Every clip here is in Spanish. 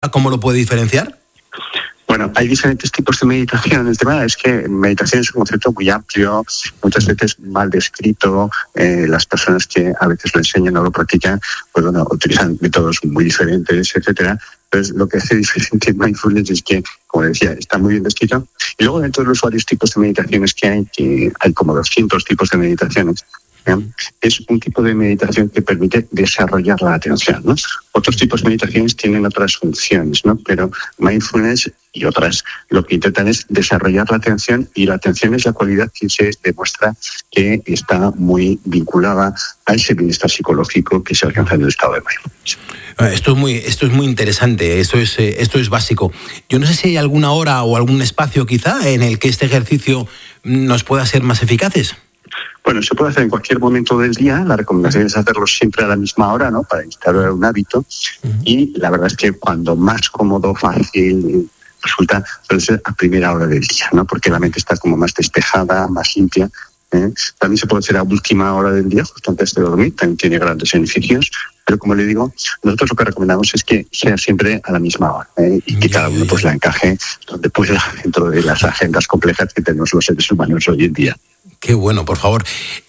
¿Cómo lo puede diferenciar? Bueno, hay diferentes tipos de meditación. El tema es que meditación es un concepto muy amplio, muchas veces mal descrito. Las personas que a veces lo enseñan o lo practican, pues bueno, utilizan métodos muy diferentes, etcétera. Entonces, lo que hace diferente en mindfulness es que, como decía, está muy bien descrito. Y luego, dentro de los varios tipos de meditaciones que hay como 200 tipos de meditaciones, es un tipo de meditación que permite desarrollar la atención, ¿no? Otros tipos de meditaciones tienen otras funciones, ¿no? Pero mindfulness y otras lo que intentan es desarrollar la atención, y la atención es la cualidad que se demuestra que está muy vinculada a ese bienestar psicológico que se alcanza en el estado de mindfulness. Esto es muy interesante, esto es básico. Yo no sé si hay alguna hora o algún espacio quizá en el que este ejercicio nos pueda ser más eficaces. Bueno, se puede hacer en cualquier momento del día. La recomendación es hacerlo siempre a la misma hora, ¿no? Para instaurar un hábito. Y la verdad es que cuando más cómodo, fácil resulta, suele ser a primera hora del día, ¿no? Porque la mente está como más despejada, más limpia. También se puede hacer a última hora del día, justo antes de dormir. También tiene grandes beneficios. Pero como le digo, nosotros lo que recomendamos es que sea siempre a la misma hora, y que cada uno pues la encaje donde pueda dentro de las agendas complejas que tenemos los seres humanos hoy en día. Qué bueno, por favor.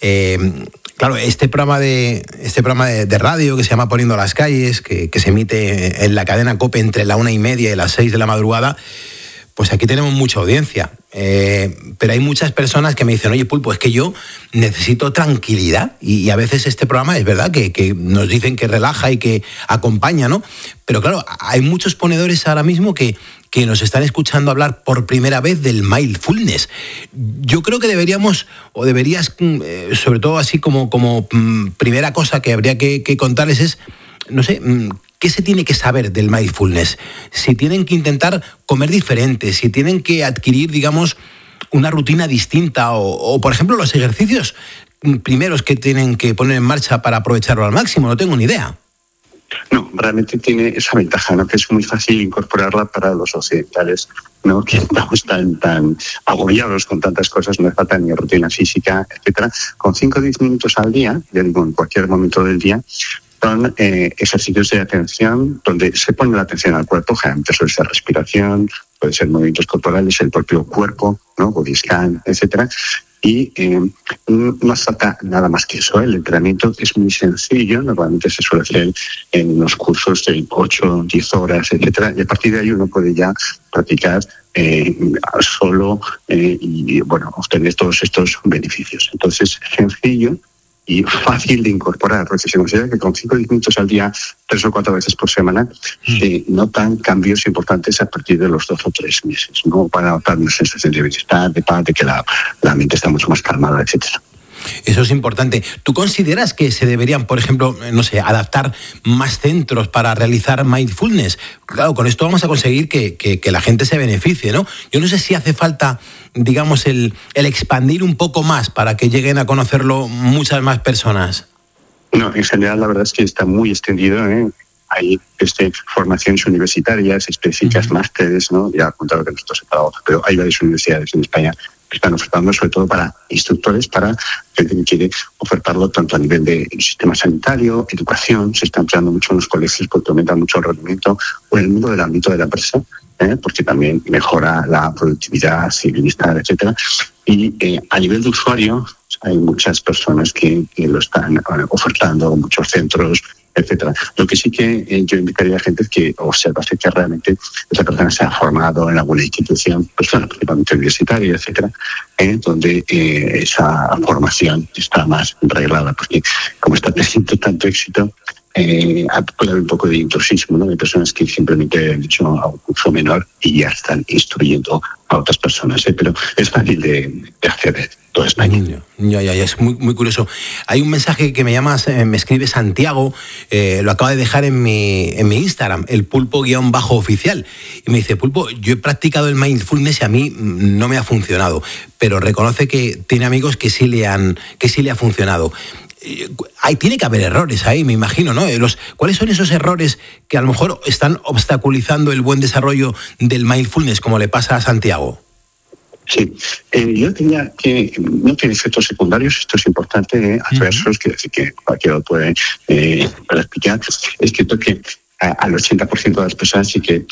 Claro, este programa de radio que se llama Poniendo las Calles, que se emite en la cadena COPE entre la 1:30 y las 6 de la madrugada, pues aquí tenemos mucha audiencia. Pero hay muchas personas que me dicen, oye, Pulpo, es que yo necesito tranquilidad. Y a veces este programa es verdad que nos dicen que relaja y que acompaña, ¿no? Pero claro, hay muchos ponedores ahora mismo que nos están escuchando hablar por primera vez del mindfulness. Yo creo que deberías, sobre todo así como primera cosa que habría que contarles es, no sé, ¿qué se tiene que saber del mindfulness? Si tienen que intentar comer diferente, si tienen que adquirir, digamos, una rutina distinta o por ejemplo, los ejercicios primeros que tienen que poner en marcha para aprovecharlo al máximo, no tengo ni idea. No, realmente tiene esa ventaja, ¿no? Que es muy fácil incorporarla para los occidentales, ¿no? Que estamos tan agobiados con tantas cosas, no hace falta ni rutina física, etcétera. Con 5 o 10 minutos al día, ya digo, en cualquier momento del día, son ejercicios de atención donde se pone la atención al cuerpo. Generalmente suele ser respiración, puede ser movimientos corporales, el propio cuerpo, ¿no? Body scan, etcétera. Y no hace falta nada más que eso. El entrenamiento es muy sencillo. Normalmente se suele hacer en unos cursos de 8, 10 horas, etcétera. Y a partir de ahí uno puede ya practicar solo y bueno, obtener todos estos beneficios. Entonces, sencillo y fácil de incorporar, porque se considera que con 5 o 10 minutos al día, 3 o 4 veces por semana, se notan cambios importantes a partir de los 2 o 3 meses, ¿no? Para notar una sensación de bienestar, de paz, de que la mente está mucho más calmada, etcétera. Eso es importante. ¿Tú consideras que se deberían, por ejemplo, no sé, adaptar más centros para realizar mindfulness? Claro, con esto vamos a conseguir que la gente se beneficie, ¿no? Yo no sé si hace falta, digamos, el expandir un poco más para que lleguen a conocerlo muchas más personas. No, en general la verdad es que está muy extendido, ¿eh? Hay formaciones universitarias específicas, másteres, ¿no? Ya he contado que nosotros separamos, pero hay varias universidades en España que están ofertando, sobre todo para instructores, para gente que quiere ofertarlo tanto a nivel de sistema sanitario, educación. Se está empleando mucho en los colegios porque aumenta mucho el rendimiento, o en el mundo del ámbito de la empresa, porque también mejora la productividad, el bienestar, etcétera. Y a nivel de usuario hay muchas personas que lo están ofertando, muchos centros, etcétera. Lo que sí que yo invitaría a la gente es que observase que realmente esa persona se ha formado en alguna institución, principalmente universitaria, etcétera, donde esa formación está más reglada, porque como está teniendo tanto éxito, puede haber un poco de intrusismo, ¿no? Hay personas que simplemente han hecho a un curso menor y ya están instruyendo a otras personas, pero es fácil de hacer toda España. Ya, es muy, muy curioso. Hay un mensaje que me escribe Santiago, lo acaba de dejar en mi Instagram, el Pulpo_oficial, y me dice, Pulpo, yo he practicado el mindfulness y a mí no me ha funcionado, pero reconoce que tiene amigos que sí le ha funcionado. Tiene que haber errores ahí, me imagino, ¿no? ¿Cuáles son esos errores que a lo mejor están obstaculizando el buen desarrollo del mindfulness, como le pasa a Santiago? Sí, yo diría que no tiene efectos secundarios, esto es importante, adversos, quiere decir que cualquiera puede explicar. Es cierto que al 80% de las personas sí que